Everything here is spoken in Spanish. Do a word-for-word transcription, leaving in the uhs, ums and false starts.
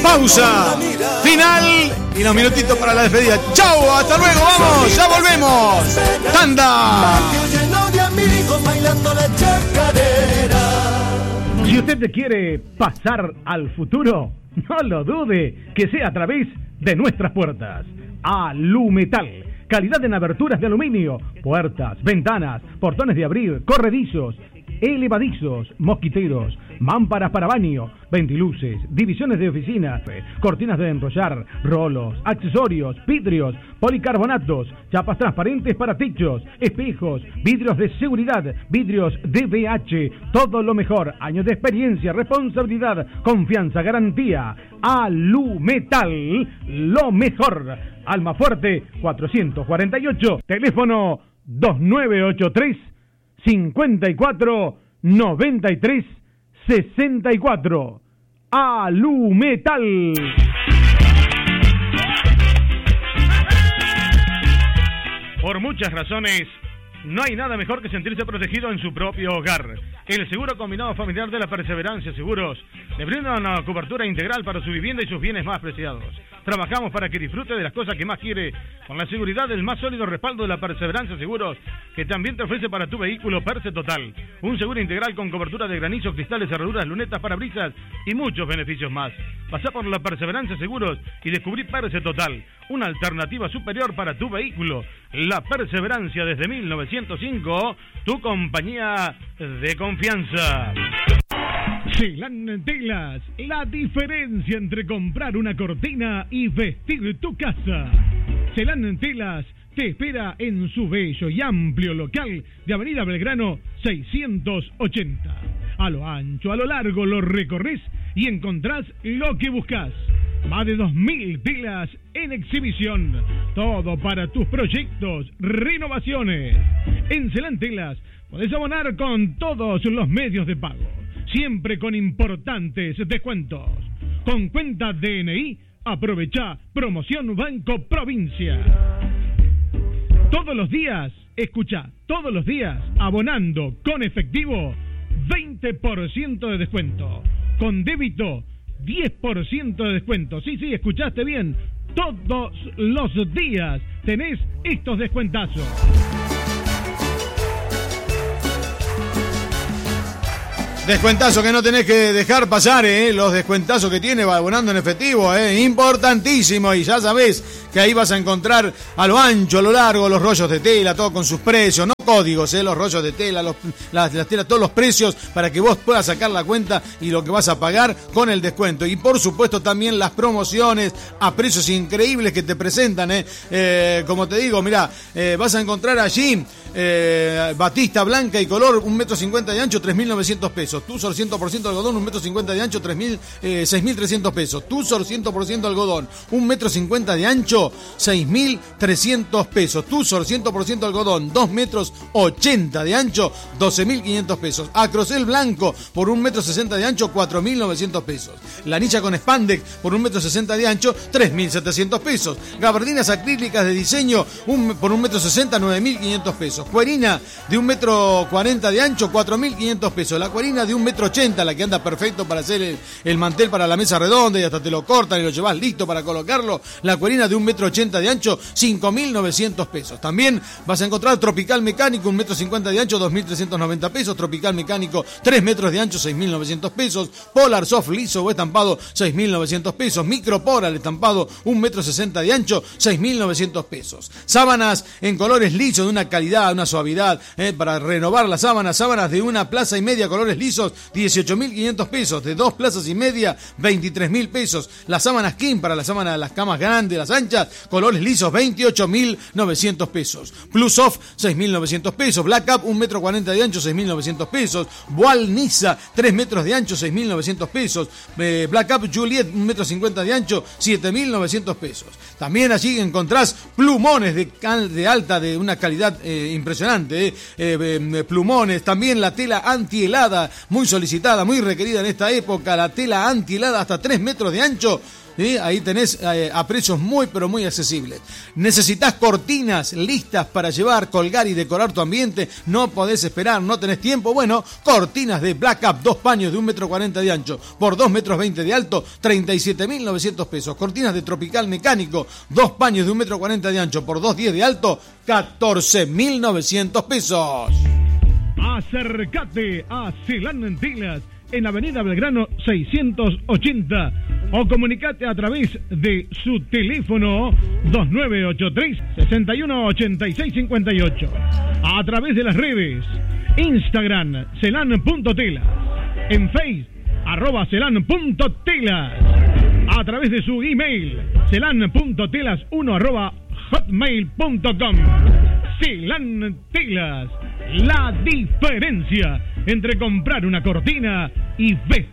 Pausa. Final. Y los minutitos para la despedida. ¡Chau! ¡Hasta luego! ¡Vamos! ¡Ya volvemos! ¡Tanda! Si usted quiere pasar al futuro, no lo dude, que sea a través de nuestras puertas. Alumetal. Calidad en aberturas de aluminio, puertas, ventanas, portones de abrir, corredizos, elevadizos, mosquiteros, mámparas para baño, ventiluces, divisiones de oficina, cortinas de enrollar, rolos, accesorios, vidrios, policarbonatos, chapas transparentes para techos, espejos, vidrios de seguridad, vidrios D V H, todo lo mejor, años de experiencia, responsabilidad, confianza, garantía. Alumetal, lo mejor. Almafuerte cuatrocientos cuarenta y ocho, teléfono dos nueve ocho tres cincuenta y cuatro noventa y tres sesenta y cuatro. Alumetal. Por muchas razones, no hay nada mejor que sentirse protegido en su propio hogar. El seguro combinado familiar de la Perseverancia Seguros le brinda una cobertura integral para su vivienda y sus bienes más preciados. Trabajamos para que disfrute de las cosas que más quiere, con la seguridad del más sólido respaldo de la Perseverancia Seguros, que también te ofrece para tu vehículo Perse Total. Un seguro integral con cobertura de granizo, cristales, cerraduras, lunetas, parabrisas y muchos beneficios más. Pasá por la Perseverancia Seguros y descubrí Perse Total, una alternativa superior para tu vehículo. La Perseverancia desde mil novecientos cinco, tu compañía de confianza. Celan Telas, la diferencia entre comprar una cortina y vestir tu casa. Celan Telas te espera en su bello y amplio local de Avenida Belgrano seiscientos ochenta. A lo ancho, a lo largo lo recorres y encontrás lo que buscas. Más de dos mil telas en exhibición. Todo para tus proyectos, renovaciones. En Celan Telas podés abonar con todos los medios de pago, siempre con importantes descuentos. Con cuenta D N I, aprovecha promoción Banco Provincia. Todos los días, escucha, todos los días, abonando con efectivo, veinte por ciento de descuento. Con débito, diez por ciento de descuento. Sí, sí, escuchaste bien. Todos los días tenés estos descuentazos. Descuentazo que no tenés que dejar pasar, ¿eh? Los descuentazos que tiene va abonando en efectivo, ¿eh? Importantísimo. Y ya sabés que ahí vas a encontrar a lo ancho, a lo largo, los rollos de tela, todo con sus precios, no códigos, ¿eh? Los rollos de tela, los, las, las telas, todos los precios para que vos puedas sacar la cuenta y lo que vas a pagar con el descuento. Y por supuesto también las promociones a precios increíbles que te presentan, ¿eh? Eh, como te digo, mirá, eh, vas a encontrar allí eh, batista blanca y color, un metro cincuenta de ancho, tres mil novecientos pesos. Tuzor cien por ciento algodón, un metro cincuenta de ancho, tres mil, eh, seis mil trescientos pesos. Tuzor cien por ciento algodón, un metro cincuenta de ancho, seis mil trescientos pesos. Tuzor cien por ciento algodón, dos metros ochenta de ancho, doce mil quinientos pesos. Acrocel blanco por un metro sesenta de ancho, cuatro mil novecientos pesos. Lanilla con spandex por un metro sesenta de ancho, tres mil setecientos pesos. Gabardinas acrílicas de diseño un, por un metro sesenta, nueve mil quinientos pesos. Cuerina de un metro cuarenta de ancho, cuatro mil quinientos pesos. La cuerina de un metro ochenta, la que anda perfecto para hacer el, el mantel para la mesa redonda y hasta te lo cortan y lo llevas listo para colocarlo. La cuerina de un metro ochenta de ancho, cinco mil novecientos pesos. También vas a encontrar Tropical Mecánico, un metro cincuenta de ancho, dos mil trescientos noventa pesos. Tropical Mecánico, tres metros de ancho, seis mil novecientos pesos. Polar Soft liso o estampado, seis mil novecientos pesos. Micropolar estampado, un metro sesenta de ancho, seis mil novecientos pesos. Sábanas en colores lisos de una calidad, una suavidad, eh, para renovar las sábanas. Sábanas de una plaza y media, colores lisos, dieciocho mil quinientos pesos. De dos plazas y media, veintitrés mil pesos. Las sábanas King para la sábana de las camas grandes, las anchas, colores lisos, veintiocho mil novecientos pesos. Plus Soft, seis mil novecientos pesos. Black Up, un metro cuarenta de ancho, seis mil novecientos pesos. Boal Nisa, tres metros de ancho, seis mil novecientos pesos. Eh, Black Up Juliet, un metro cincuenta de ancho, siete mil novecientos pesos. También allí encontrás plumones de, de alta, de una calidad eh, impresionante, eh. Eh, eh, plumones, también la tela antihelada, muy solicitada, muy requerida en esta época, la tela antihelada hasta tres metros de ancho, ¿sí? Ahí tenés eh, a precios muy, pero muy accesibles. ¿Necesitas cortinas listas para llevar, colgar y decorar tu ambiente? ¿No podés esperar? ¿No tenés tiempo? Bueno, cortinas de Black Up, dos paños de un metro cuarenta de ancho por dos metros veinte de alto, treinta y siete mil novecientos pesos. Cortinas de Tropical Mecánico, dos paños de un metro cuarenta de ancho por dos diez de alto, catorce mil novecientos pesos. Acércate a Celán Telas en Avenida Belgrano seiscientos ochenta o comunicate a través de su teléfono dos nueve ocho tres, seis uno ocho seis cinco ocho, a través de las redes Instagram celan.telas, en Face arroba celan.telas, a través de su email celan.telas uno arroba hotmail punto com. Celán Telas, la diferencia entre comprar una cortina y vestir